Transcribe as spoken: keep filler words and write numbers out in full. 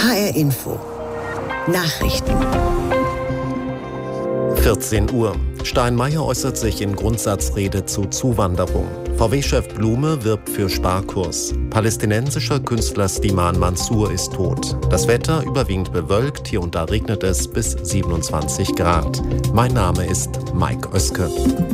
H R Info. Nachrichten. vierzehn Uhr. Steinmeier äußert sich in Grundsatzrede zu Zuwanderung. V W-Chef Blume wirbt für Sparkurs. Palästinensischer Künstler Slimane Mansour ist tot. Das Wetter überwiegend bewölkt, hier und da regnet es bis siebenundzwanzig Grad. Mein Name ist Mike Oeske.